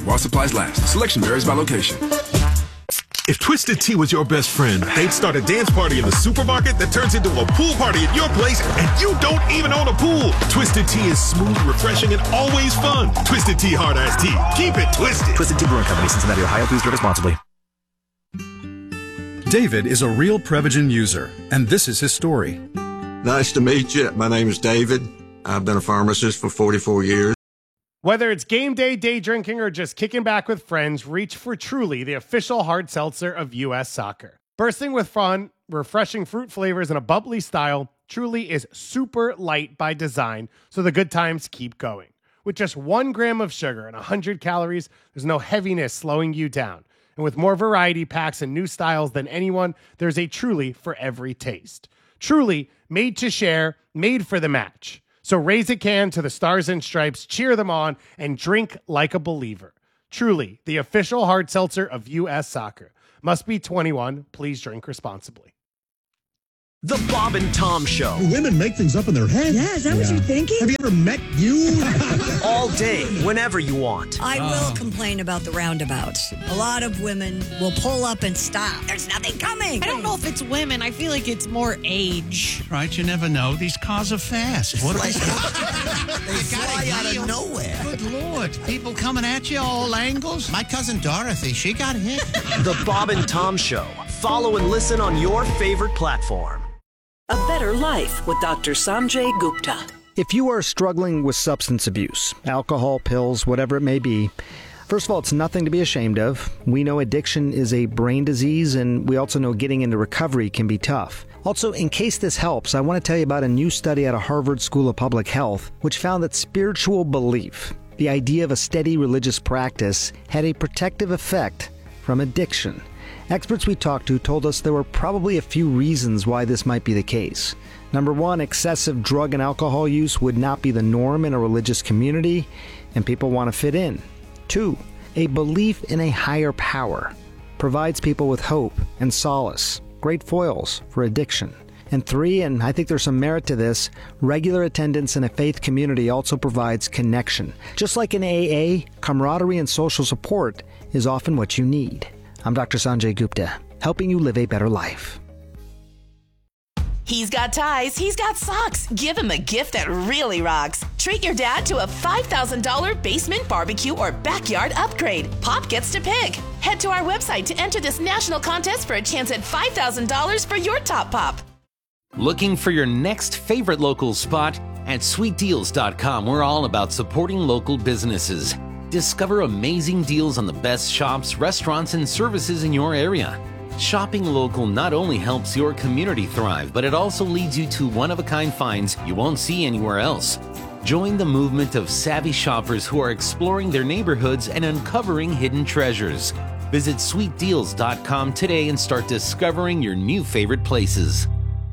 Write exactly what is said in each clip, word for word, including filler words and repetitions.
While supplies last. Selection varies by location. If Twisted Tea was your best friend, they'd start a dance party in the supermarket that turns into a pool party at your place, and you don't even own a pool. Twisted Tea is smooth, refreshing, and always fun. Twisted Tea Hard Iced Tea. Keep it twisted. Twisted Tea Brewing Company, Cincinnati, Ohio. Please drink responsibly. David is a real Prevagen user, and this is his story. Nice to meet you. My name is David. I've been a pharmacist for forty-four years. Whether it's game day, day drinking, or just kicking back with friends, reach for Truly, the official hard seltzer of U S Soccer. Bursting with fun, refreshing fruit flavors, and a bubbly style, Truly is super light by design, so the good times keep going. With just one gram of sugar and one hundred calories, there's no heaviness slowing you down. And with more variety packs and new styles than anyone, there's a Truly for every taste. Truly, made to share, made for the match. So raise a can to the Stars and Stripes, cheer them on, and drink like a believer. Truly, the official hard seltzer of U S Soccer. Must be twenty-one. Please drink responsibly. The Bob and Tom Show. Women make things up in their head. Yeah, is that yeah. what you're thinking? Have you ever met you? All day, whenever you want. I oh. will complain about the roundabouts. A lot of women will pull up and stop. There's nothing coming. I don't know if it's women. I feel like it's more age. Right, you never know. These cars are fast. What like, they fly out of nowhere. Good Lord. People coming at you all angles. My cousin Dorothy, she got hit. The Bob and Tom Show. Follow and listen on your favorite platform. A better life with Doctor Sanjay Gupta. If you are struggling with substance abuse, alcohol, pills, whatever it may be, first of all, it's nothing to be ashamed of. We know addiction is a brain disease, and we also know getting into recovery can be tough. Also, in case this helps, I want to tell you about a new study out of Harvard School of Public Health, which found that spiritual belief, the idea of a steady religious practice, had a protective effect from addiction. Experts we talked to told us there were probably a few reasons why this might be the case. Number one, excessive drug and alcohol use would not be the norm in a religious community, and people want to fit in. Two, a belief in a higher power provides people with hope and solace, great foils for addiction. And three, and I think there's some merit to this, regular attendance in a faith community also provides connection. Just like in A A, camaraderie and social support is often what you need. I'm Doctor Sanjay Gupta, helping you live a better life. He's got ties, he's got socks. Give him a gift that really rocks. Treat your dad to a five thousand dollars basement barbecue or backyard upgrade. Pop gets to pick. Head to our website to enter this national contest for a chance at five thousand dollars for your top pop. Looking for your next favorite local spot? At sweet deals dot com, we're all about supporting local businesses. Discover amazing deals on the best shops, restaurants, and services in your area. Shopping local not only helps your community thrive, but it also leads you to one-of-a-kind finds you won't see anywhere else. Join the movement of savvy shoppers who are exploring their neighborhoods and uncovering hidden treasures. Visit sweet deals dot com today and start discovering your new favorite places.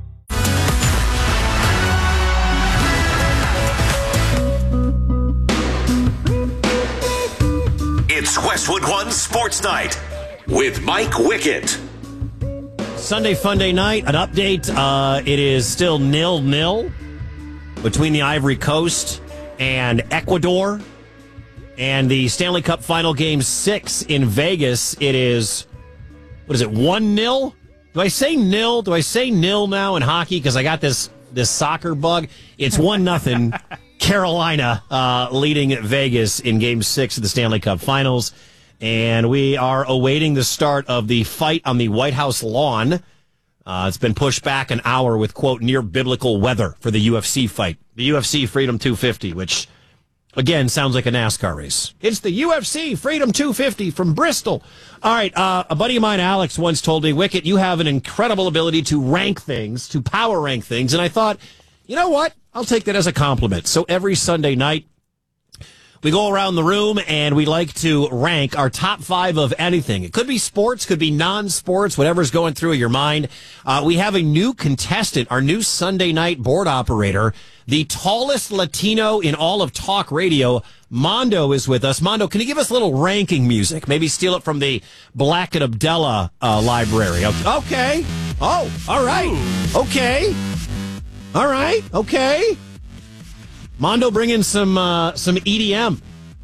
It's Westwood One Sports Night with Mike Wickett. Sunday Funday night, an update. Uh, it is still nil nil between the Ivory Coast and Ecuador. And the Stanley Cup Final Game six in Vegas, it is, what is it, one nil? Do I say nil? Do I say nil now in hockey? Because I got this this soccer bug. It's one nothing. Carolina uh, leading Vegas in Game six of the Stanley Cup Finals. And we are awaiting the start of the fight on the White House lawn. Uh, it's been pushed back an hour with, quote, near biblical weather for the U F C fight. The U F C Freedom two fifty, which, again, sounds like a NASCAR race. It's the U F C Freedom two fifty from Bristol. All right, uh, a buddy of mine, Alex, once told me, Wicket, you have an incredible ability to rank things, to power rank things. And I thought, you know what? I'll take that as a compliment. So every Sunday night, we go around the room and we like to rank our top five of anything. It could be sports, could be non-sports, whatever's going through your mind. Uh, we have a new contestant, our new Sunday night board operator, the tallest Latino in all of talk radio. Mondo is with us. Mondo, can you give us a little ranking music? Maybe steal it from the Black and Abdella uh, library. Okay. Oh, all right. Okay. All right. Okay. Mondo, bring in some uh, some E D M.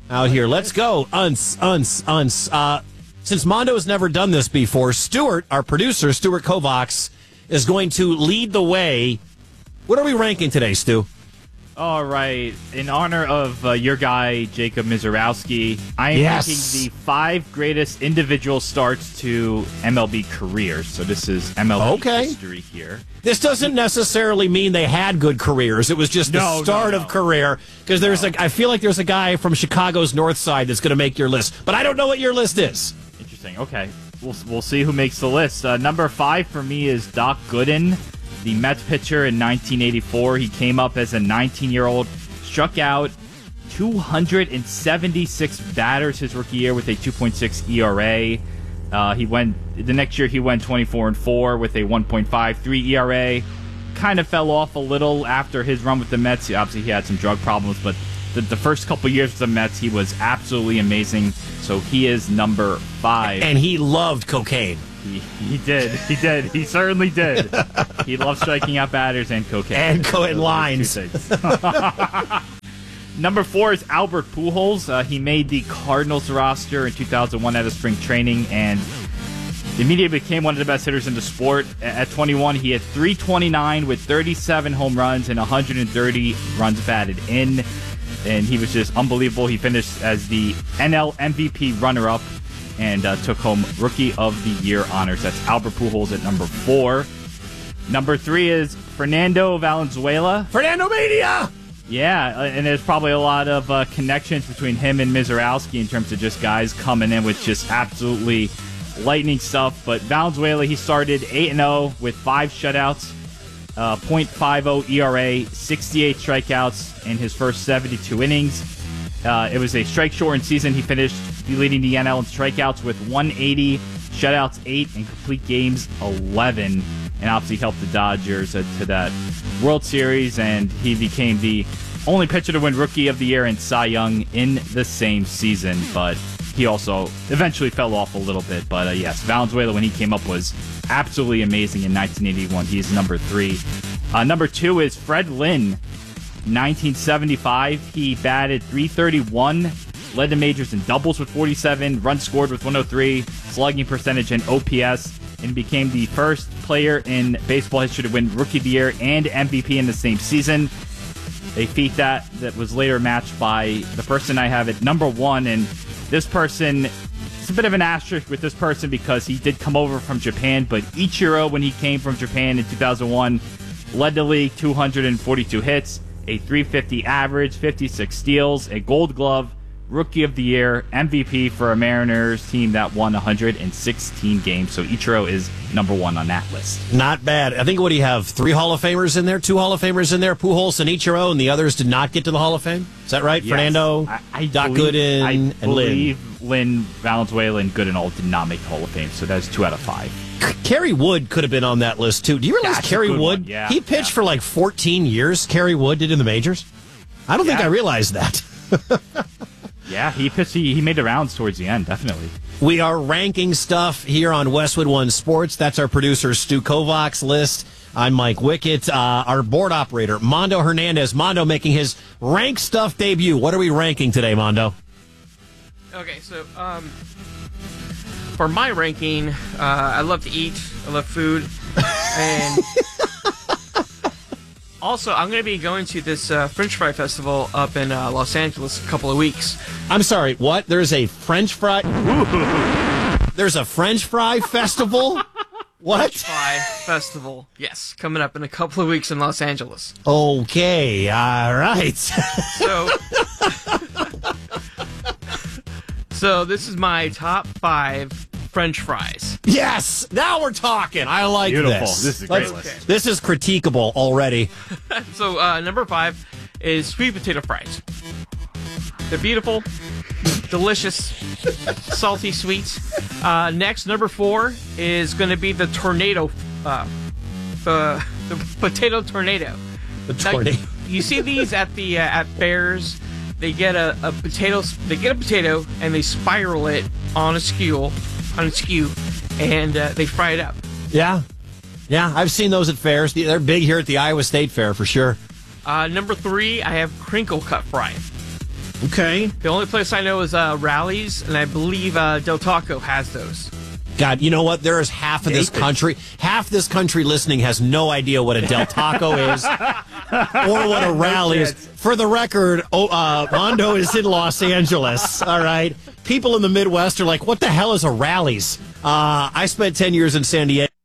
out here. Let's go. Uns, uns, uns. Uh, since Mondo has never done this before, Stuart, our producer, Stuart Kovacs, is going to lead the way. What are we ranking today, Stu? All right. In honor of uh, your guy, Jacob Mizorowski, I am Yes. ranking the five greatest individual starts to M L B careers. So this is M L B Okay. history here. This doesn't necessarily mean they had good careers. It was just the No, no, start no. of career. Because there's a, I feel like there's a guy from Chicago's North Side that's going to make your list. But I don't know what your list is. Interesting. Okay. We'll, we'll see who makes the list. Uh, number five for me is Doc Gooden, the Mets pitcher in nineteen eighty-four. He came up as a nineteen-year-old, struck out two hundred seventy-six batters his rookie year with a two point six E R A. Uh, he went the next year. He went twenty-four and four with a one point five three E R A. Kind of fell off a little after his run with the Mets. Obviously, he had some drug problems, but the, the first couple years with the Mets, he was absolutely amazing. So he is number five. And he loved cocaine. He, he did. He did. He certainly did. He loved striking out batters and cocaine. And co- and Those lines. two things. Number four is Albert Pujols. Uh, he made the Cardinals roster in two thousand one out of spring training and immediately became one of the best hitters in the sport. At twenty-one, he had three twenty-nine with thirty-seven home runs and one hundred thirty runs batted in. And he was just unbelievable. He finished as the N L M V P runner-up and uh, took home Rookie of the Year honors. That's Albert Pujols at number four. Number three is Fernando Valenzuela. Fernando Mania! Yeah, and there's probably a lot of uh, connections between him and Mizorowski in terms of just guys coming in with just absolutely lightning stuff. But Valenzuela, he started eight and oh with five shutouts, uh, point five oh E R A, sixty-eight strikeouts in his first seventy-two innings. Uh, it was a strike-shortened season. He finished leading the N L in strikeouts with one eighty, shutouts eight, and complete games eleven. And obviously helped the Dodgers uh, to that World Series, and he became the only pitcher to win Rookie of the Year and Cy Young in the same season. But he also eventually fell off a little bit. But uh, yes, Valenzuela, when he came up, was absolutely amazing in nineteen eighty-one. He's number three. Uh, number two is Fred Lynn. nineteen seventy-five, he batted three thirty-one, led the majors in doubles with forty-seven, runs scored with one oh three, slugging percentage and O P S, and became the first player in baseball history to win Rookie of the Year and M V P in the same season. A feat that, that was later matched by the person I have at number one, and this person, it's a bit of an asterisk with this person because he did come over from Japan, but Ichiro, when he came from Japan in two thousand one, led the league, two hundred forty-two hits, a three fifty average, fifty-six steals, a Gold Glove, Rookie of the Year, M V P for a Mariners team that won one hundred sixteen games. So Ichiro is number one on that list. Not bad. I think, what do you have? Three Hall of Famers in there? Two Hall of Famers in there? Pujols and Ichiro, and the others did not get to the Hall of Fame? Is that right? Yes. Fernando, I, I Doc believe, Gooden, I and believe Lynn. Lynn, Valenzuela, and Gooden all did not make the Hall of Fame. So that's two out of five. Kerry Wood could have been on that list, too. Do you realize That's a Kerry good Wood, one. Yeah, he pitched yeah. for like fourteen years, Kerry Wood did in the majors? I don't think Yeah. I realized that. Yeah, he pitched. He, he made the rounds towards the end, definitely. We are ranking stuff here on Westwood One Sports. That's our producer, Stu Kovacs' list. I'm Mike Wickett. Uh, our board operator, Mondo Hernandez. Mondo making his rank stuff debut. What are we ranking today, Mondo? Okay, so um, for my ranking, uh, I love to eat. I love food. And also, I'm going to be going to this uh, French Fry Festival up in uh, Los Angeles a couple of weeks. I'm sorry, what? There's a French fry... There's a French fry festival? What? French Fry Festival. Yes, coming up in a couple of weeks in Los Angeles. Okay, all right. So, so this is my top five French fries. Yes! Now we're talking. I like Beautiful. this. This is a great Let's- list. This is critiquable already. So uh, number five is sweet potato fries. They're beautiful, delicious, salty, sweet. Uh, next, number four is going to be the tornado, uh, the, the potato tornado. The Now, tornado. you see these at the uh, at fairs. They get a, a potato. They get a potato and they spiral it on a skew, on a skew, and uh, they fry it up. Yeah. Yeah, I've seen those at fairs. They're big here at the Iowa State Fair for sure. Uh, number three, I have crinkle cut fry. Okay. The only place I know is uh, Rallies, and I believe uh, Del Taco has those. God, you know what? There is half of this country, half this country listening has no idea what a Del Taco is or what a rally is. For the record, oh, uh, Mondo is in Los Angeles, all right? People in the Midwest are like, what the hell is a Rallies? Uh, I spent ten years in San Diego.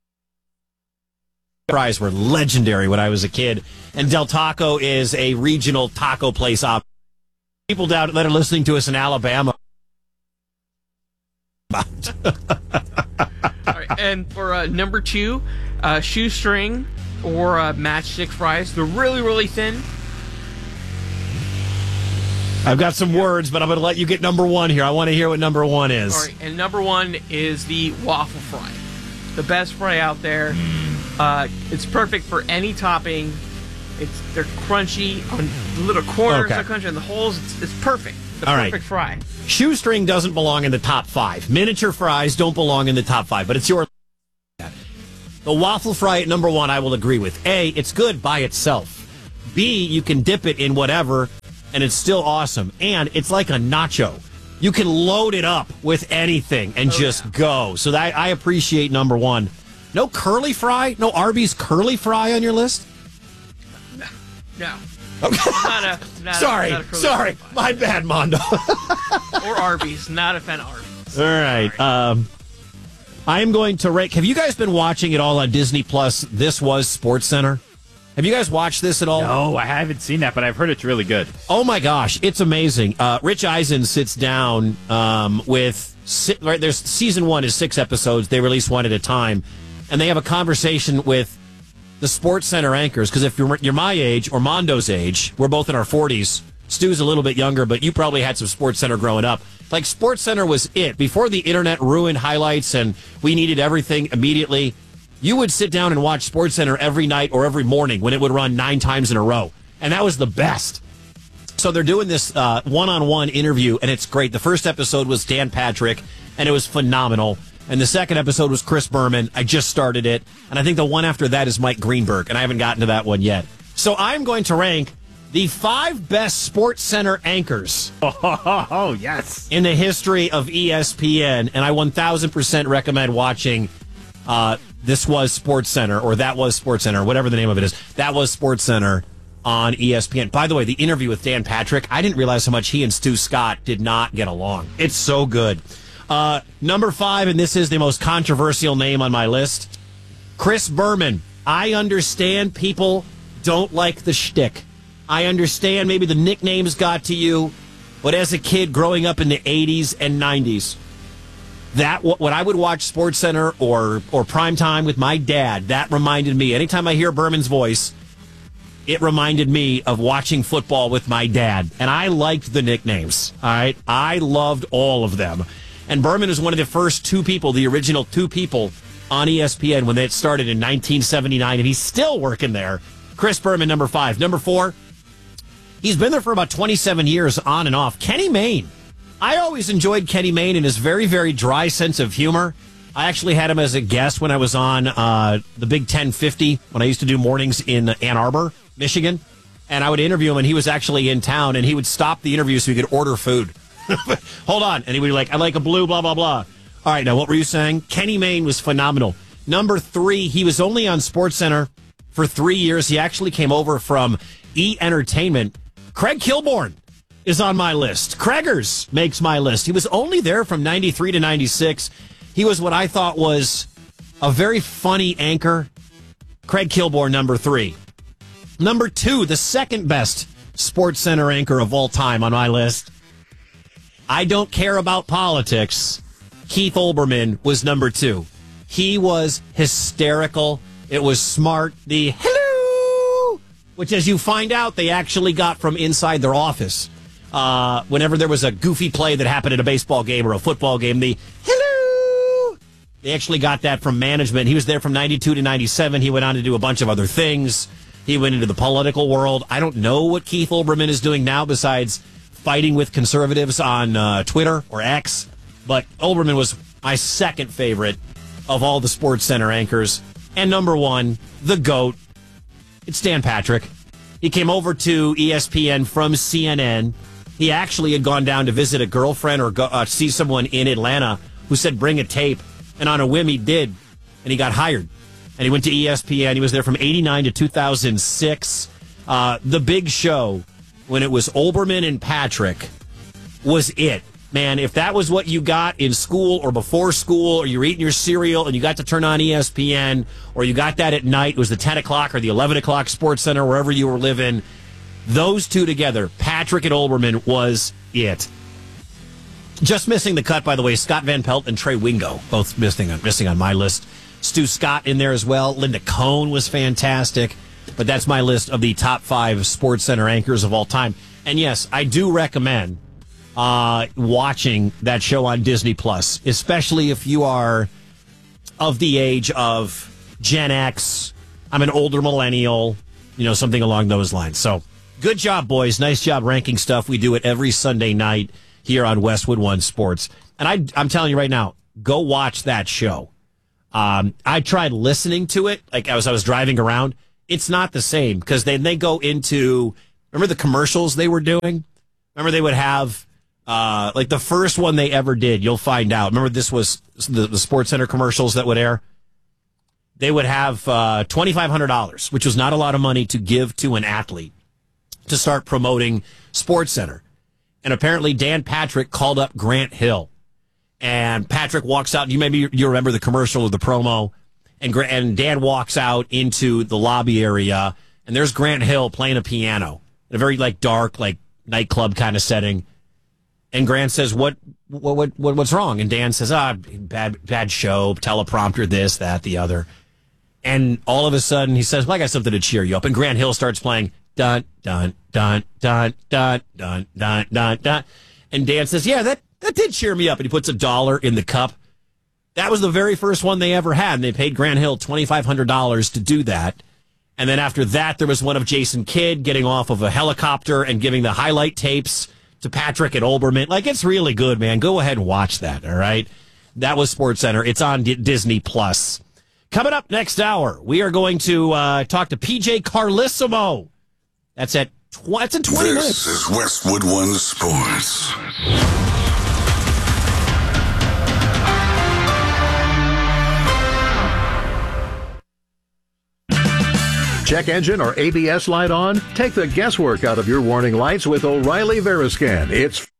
Fries were legendary when I was a kid. And Del Taco is a regional taco place. Op- People down that are listening to us in Alabama. All right, and for uh, number two, uh, shoestring or uh, matchstick fries. They're really, really thin. I've got some words, but I'm going to let you get number one here. I want to hear what number one is. All right, and number one is the waffle fry. The best fry out there. Uh, it's perfect for any topping. It's They're crunchy on the little corners. Okay. They're crunchy on the holes. It's, it's perfect. The All perfect right. fry. Shoestring doesn't belong in the top five. Miniature fries don't belong in the top five, but it's your... The waffle fry at number one, I will agree with. A, it's good by itself. B, you can dip it in whatever, and it's still awesome. And it's like a nacho. You can load it up with anything and oh, just yeah. go. So that, I appreciate number one. No curly fry? No Arby's curly fry on your list? No. No. Okay. Not a, not sorry, a, not a sorry. My bad, Mondo. Or Arby's. Not a fan of Arby's. All right. Um, I am going to rank. Have you guys been watching it all on Disney Plus? This Was Sports Center. Have you guys watched this at all? No, I haven't seen that, but I've heard it's really good. Oh my gosh, it's amazing. Uh, Rich Eisen sits down um, with right. There's season one is six episodes. They release one at a time, and they have a conversation with the Sports Center anchors. Because if you're you're my age or Mondo's age, we're both in our forties. Stu's a little bit younger, but you probably had some Sports Center growing up. Like, Sports Center was it. Before the internet ruined highlights and we needed everything immediately, you would sit down and watch Sports Center every night or every morning when it would run nine times in a row. And that was the best. So they're doing this uh, one-on-one interview, and it's great. The first episode was Dan Patrick, and it was phenomenal. And the second episode was Chris Berman. I just started it. And I think the one after that is Mike Greenberg, and I haven't gotten to that one yet. So I'm going to rank the five best Sports Center anchors. Oh, yes. In the history of E S P N. And I one thousand percent recommend watching uh, This Was Sports Center, or That Was Sports Center, whatever the name of it is. That Was Sports Center on E S P N. By the way, the interview with Dan Patrick, I didn't realize how much he and Stu Scott did not get along. It's so good. Uh, number five, and this is the most controversial name on my list, Chris Berman. I understand people don't like the shtick. I understand maybe the nicknames got to you, but as a kid growing up in the eighties and nineties, that when I would watch Sports Center or or Primetime with my dad, that reminded me. Anytime I hear Berman's voice, it reminded me of watching football with my dad, and I liked the nicknames. All right, I loved all of them, and Berman is one of the first two people, the original two people on E S P N when it started in nineteen seventy-nine, and he's still working there. Chris Berman, number five. Number four, he's been there for about twenty-seven years on and off. Kenny Mayne. I always enjoyed Kenny Mayne and his very, very dry sense of humor. I actually had him as a guest when I was on uh, the Big ten fifty, when I used to do mornings in Ann Arbor, Michigan. And I would interview him, and he was actually in town, and he would stop the interview so he could order food. Hold on. And he would be like, I'd like a blue, blah, blah, blah. All right, now what were you saying? Kenny Mayne was phenomenal. Number three, he was only on Sports Center for three years. He actually came over from E! Entertainment. Craig Kilborn is on my list. Craigers makes my list. He was only there from ninety-three to ninety-six. He was what I thought was a very funny anchor. Craig Kilborn, number three. Number two, the second best Sports Center anchor of all time on my list. I don't care about politics. Keith Olbermann was number two. He was hysterical. It was smart. The hello, which as you find out, they actually got from inside their office. Uh, whenever there was a goofy play that happened at a baseball game or a football game, the hello, they actually got that from management. He was there from ninety-two to ninety-seven. He went on to do a bunch of other things. He went into the political world. I don't know what Keith Olbermann is doing now besides fighting with conservatives on uh, Twitter or X. But Olbermann was my second favorite of all the Sports Center anchors. And number one, the GOAT, it's Dan Patrick. He came over to E S P N from C N N. he actually had gone down to visit a girlfriend or go, uh, see someone in Atlanta who said, bring a tape. And on a whim, he did. And he got hired. And he went to E S P N. He was there from eighty-nine to two thousand six. Uh, the Big Show, when it was Olbermann and Patrick, was it. Man, if that was what you got in school or before school, or you were eating your cereal and you got to turn on E S P N, or you got that at night, it was the ten o'clock or the eleven o'clock Sports Center, wherever you were living, those two together, Patrick and Olbermann, was it. Just missing the cut, by the way, Scott Van Pelt and Trey Wingo, both missing on, missing on my list. Stu Scott in there as well. Linda Cohn was fantastic. But that's my list of the top five Sports Center anchors of all time. And yes, I do recommend uh, watching that show on Disney Plus, especially if you are of the age of Gen X. I'm an older millennial, you know, something along those lines. So good job, boys. Nice job ranking stuff. We do it every Sunday night here on Westwood One Sports. And I, I'm telling you right now, go watch that show. Um, I tried listening to it, like as I was driving around. It's not the same because then they go into, remember the commercials they were doing? Remember they would have, uh, like the first one they ever did, you'll find out. Remember this was the, the Sports Center commercials that would air? They would have uh, twenty-five hundred dollars, which was not a lot of money to give to an athlete to start promoting Sports Center. And apparently Dan Patrick called up Grant Hill. And Patrick walks out. You maybe you remember the commercial or the promo. And, and Dan walks out into the lobby area, and there's Grant Hill playing a piano in a very like dark, like nightclub kind of setting. And Grant says, "What, what, what, what what's wrong?" And Dan says, "Ah, bad, bad show, teleprompter, this, that, the other." And all of a sudden, he says, "Well, I got something to cheer you up." And Grant Hill starts playing dun dun dun dun dun dun dun dun dun. And Dan says, "Yeah, that that did cheer me up." And he puts a dollar in the cup. That was the very first one they ever had, and they paid Grant Hill twenty-five hundred dollars to do that. And then after that, there was one of Jason Kidd getting off of a helicopter and giving the highlight tapes to Patrick and Olbermann. Like, it's really good, man. Go ahead and watch that, all right? That was Sports Center. It's on D- Disney Plus. Coming up next hour, we are going to uh, talk to P J Carlissimo. That's at tw- that's in twenty this minutes. This is Westwood One Sports. Check engine or A B S light on? Take the guesswork out of your warning lights with O'Reilly Veriscan. It's